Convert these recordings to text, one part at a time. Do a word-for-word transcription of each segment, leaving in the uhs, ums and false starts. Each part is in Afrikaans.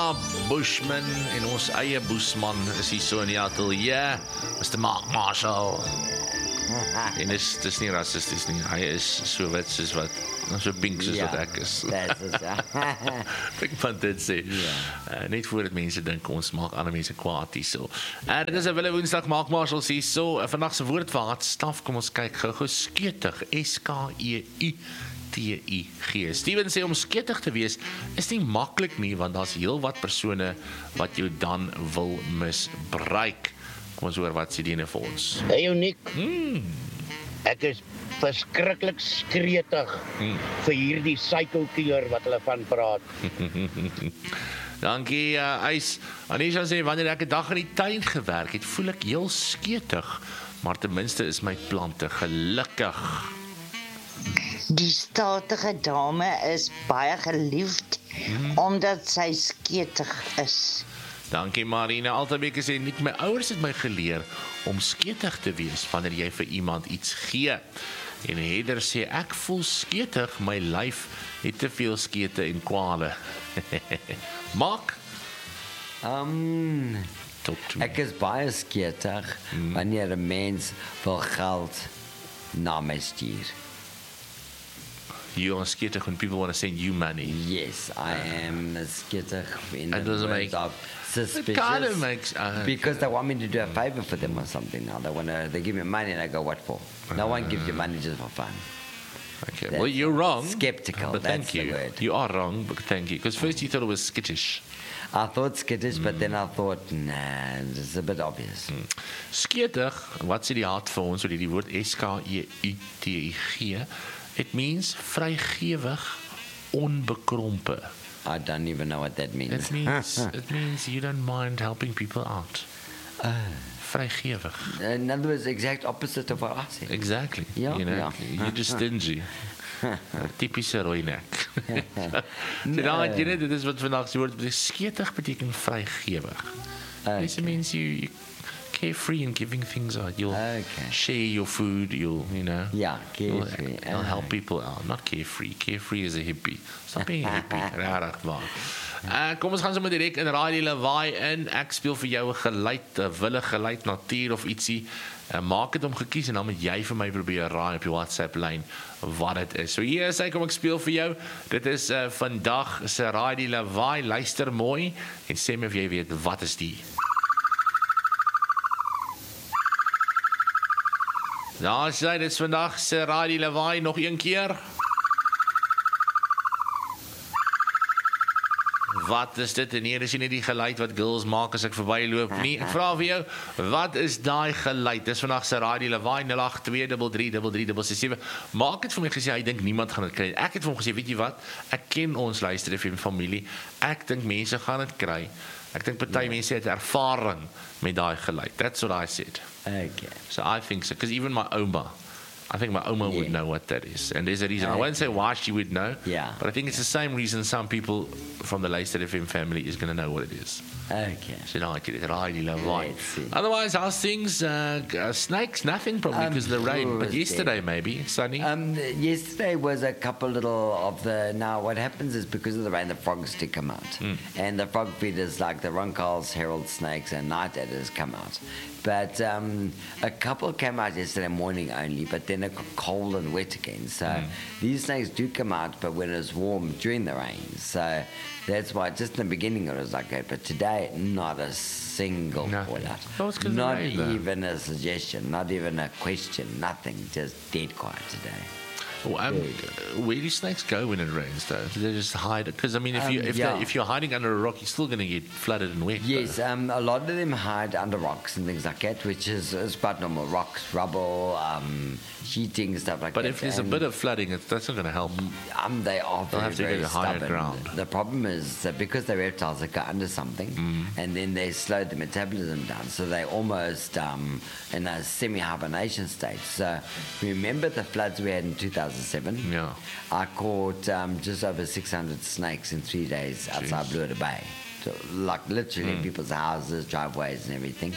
Ja, Bushman en ons eie Boesman is hier so in die atelier, mister Mark Marshall. En dis, dis nie rassisties nie, hy is so wit soos wat, so pink soos Ja, wat ek is. dat is ja. Ek van dit sê. Ja. Uh, net voordat mense dink ons maak ander mense kwaad hierso. Uh, dit is 'n wille Woensdag, Mark Marshall hierso. Uh, vandag se woordwaard staf, kom ons kyk gou-gou sketig, S K E U T I G. Steven sê om sketig te wees is nie maklik nie, want daar's heelwat persone wat jou dan wil misbruik. Kom ons hoor wat sê die ene vir ons. Hey Uniek, Hmm. ek is verskriklik skretig Hmm. vir hierdie psychokier wat hulle van praat. Dankie, uh, Ys. Anisha sê, wanneer ek 'n dag in die tuin gewerk het, voel ek heel sketig, maar ten minste is my plante gelukkig. Die statige dame is baie geliefd, hmm. omdat sy sketig is. Dankie Marina, Altabeke sê, nie my ouers het my geleer om sketig te wees wanneer jy vir iemand iets gee. En Heder sê, ek voel sketig, my lyf het te veel skete en kwale. Mark, Um, talk to me. ek is baie sketig Hmm. wanneer 'n mens wil geld na my stuur. You are sketig when people want to send you money. Yes, I am sketig in It the doesn't words make- of It suspicious. kind of makes... Uh, Because they want me to do a favor for them or something now. They want to, they give me money and I go, what for? No one gives you money just for fun. okay. that's Well, you're wrong. skeptical, But that's thank the you. word. You are wrong, but thank you. Because first you thought it was skittish. I thought skittish, but then I thought, nah, it's a bit obvious. Sketig, wat sê die hart vir ons, so die woord S K E U T I G, it means vrygewig, onbekrompe. I don't even know what that means. It means, it means you don't mind helping people out. Oh. Vrygewig. In other words, exact opposite of what I said. Exactly. Ja, you know, ja. you're just stingy. Typische rooinek. So nou, Nee. jy net, dit is wat vandag se woord beteken. Sketig beteken vrygewig. Okay. It means you, you carefree in giving things out. You'll Okay. share your food. You'll, you know. Yeah, You'll, carefree. you'll help Ah. people out. Not carefree. Carefree is a hippie. Stop being a hippie. Rarig waar. Uh, kom ons gaan sommer direk in Radio Lawaai in. Ek speel vir jou 'n geluid, 'n wille geluid, natuur of ietsie. Uh, maak dit om gekies en dan moet jy vir my probeer raai op die WhatsApp lyn wat dit is. So hier is hy, kom ek speel vir jou. Dit is uh, vandag se Radio Lawaai. Luister mooi en sê my of jy weet wat is die. Daar sê dit is vandag se Radio Lawaai nog een keer. Wat is dit? En hier is nie die geluid wat girls maak as ek verbyloop nie. Ek vra vir jou, wat is daai geluid? Dis vandag se Radio Lawaai nul agt twee drie drie drie drie drie sewe. Maak dit vir my gesê, hy dink niemand gaan dit kry. Ek het vir hom gesê, weet jy wat? Ek ken ons luister F M familie. Ek dink mense gaan dit kry. Ek dink party yeah. mense het ervaring met daai geluid. That's what I said. Okay. So I think so, because even my oma, I think my oma Yeah. would know what that is. And there's a reason. I Okay. won't say why she would know, Yeah. but I think it's the same reason some people from the Leicester F M family is going to know what it is. Okay. So now I get it right, love right. Let's see. Otherwise, how's things? Uh, uh, snakes, nothing probably Um, because of the rain. oh, But it's yesterday dead. maybe, sunny. Um, yesterday was a couple little of the. Now, what happens is because of the rain, the frogs did come out. Mm. And the frog feeders, like the roncals, herald snakes, and night adders, come out. But um, a couple came out yesterday morning only, but then it got cold and wet again. So Mm. these snakes do come out, but when it's warm during the rain. So that's why just in the beginning it was like that. But today, not a single Nothing. call out. Oh, it's 'cause of the Not rain, though. even a suggestion, not even a question, nothing. Just dead quiet today. Oh, um, very good. where do snakes go when it rains though? Do they just hide? Because I mean, if you Um, if, yeah. they, if you're hiding under a rock, you're still going to get flooded and wet. Yes, though. um, a lot of them hide under rocks and things like that, which is, is quite normal. Rocks, rubble, um, sheeting, stuff like But that. if there's a And, bit of flooding, it, that's not going to help. um, they are They'll very, have to very get a higher stubborn. ground. The problem is that because they're reptiles, they go under something, Mm. and then they slow the metabolism down, so they almost um, in a semi-hibernation state. So remember the floods we had in two thousand seven? Yeah. I caught um, just over six hundred snakes in three days outside Blue Bay. So, like literally in people's houses, driveways and everything.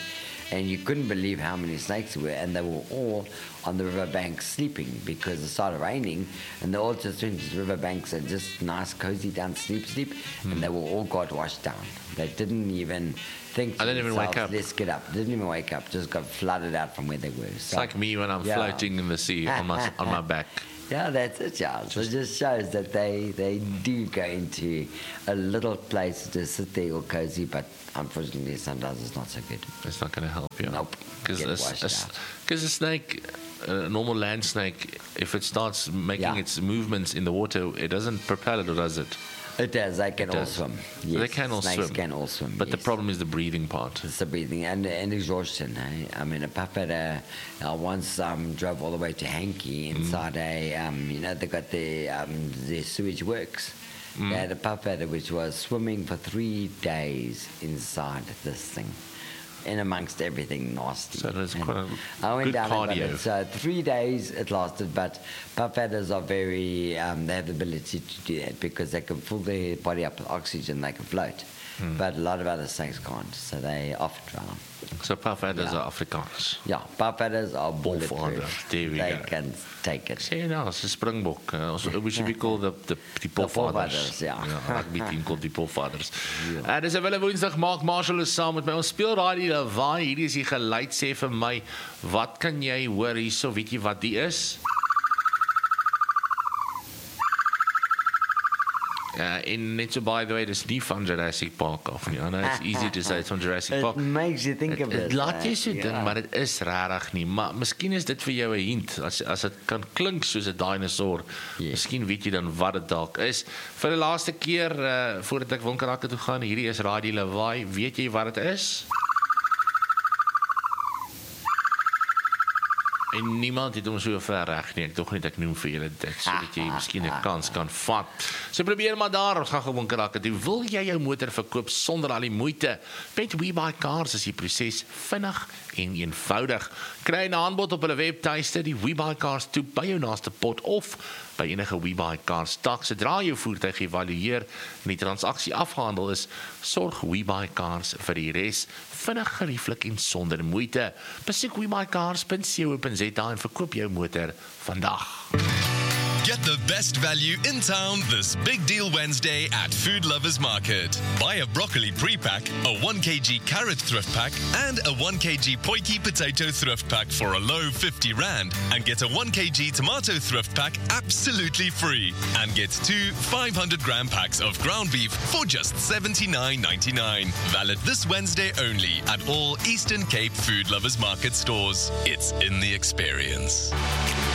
and you couldn't believe how many snakes there were, and they were all on the riverbank sleeping because it started raining, and they all just went to the riverbanks and just nice, cozy down, sleep, sleep, mm. and they were all got washed down. They didn't even think to I didn't even wake up. Let's get up. Didn't even wake up. Just got flooded out from where they were. So, it's like me when I'm yeah. floating in the sea on my on my back. Yeah, that's it, yeah. So it just shows that they, they do go into a little place to sit there all cozy, but unfortunately sometimes it's not so good. It's not going to help you. Nope. Because a, a, a snake, a normal land snake, if it starts making yeah. its movements in the water, it doesn't propel it, or does it? It does. They can all swim. Yes, they can all snakes swim. can all swim. But yes. the problem is the breathing part. It's the breathing and, and exhaustion. Eh? I mean, a puppet uh, uh, once um, drove all the way to Hankey inside mm. a, um, you know, they got the um, the sewage works. Mm. They had a puppet which was swimming for three days inside this thing. In amongst everything nasty. So that's quite a I went good down cardio. It, so three days it lasted, but puff adders are very, um, they have the ability to do that because they can fill their body up with oxygen, they can float. Hmm. But a lot of other snakes can't, so they often drown. So puff adders yeah. are Afrikaans. Yeah, puff adders are bulletproof. There we they go. can take it. Sê nou, it's a springbok. Uh, we should be called the, the, the Poffathers. Ja. Ja, rugby team called die Poffathers. Ja. Uh, dis 'n wille Woensdag, Mark Marshall is saam met my. Ons speel daai die Lawaai. Hierdie is die geluid, sê vir my, wat kan jy hoor hierso? Weet jy wat die is? Uh, in net so by the way, dis nie van Jurassic Park af nie. I know it's easy to say it's from Jurassic Park. It makes you think it, of it. Dit laat jy so uh, dink, yeah. maar dit is regtig nie. Maar miskien is dit vir jou 'n hint as as dit kan klink soos 'n dinosaur. Yeah. Miskien weet jy dan wat dit dalk is. Vir die laaste keer uh, voordat ek Winkelrakke toe gaan, hierdie is Radio Lawaai. Weet jy wat dit is? En niemand het hom so ver reg nie. Ek tog net ek noem vir julle dit sodat jy miskien 'n kans kan vat. So probeer maar daar, ons gaan gewoon Winkelrakke toe. Wil jy jou motor verkoop sonder al die moeite? Met WeBuyCars is die proses vinnig en eenvoudig. Kry 'n aanbod op hulle webtuiste, die WeBuyCars toe by jou naaste pot of by enige WeBuyCars tak. Sodra jou voertuig geëvalueer en die transaksie afgehandel is, sorg WeBuyCars vir die res. Vinnig, gerieflik en sonder moeite. Besoek webuycars dot co dot za en verkoop jou motor vandag. Get the best value in town this Big Deal Wednesday at Food Lovers Market. Buy a broccoli pre-pack, a one kilogram carrot thrift pack, and a one kilogram Poiki potato thrift pack for a low fifty rand, and get a one kilogram tomato thrift pack absolutely free, and get two five hundred gram packs of ground beef for just seventy-nine ninety-nine. Valid this Wednesday only at all Eastern Cape Food Lovers Market stores. It's in the experience.